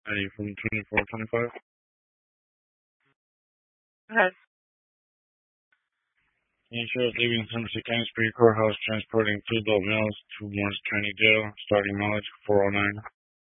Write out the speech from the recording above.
you from 2425? Yes. Insurance leaving Somerset County Superior Courthouse transporting 2 adult males to Morris County Jail, starting mileage 409.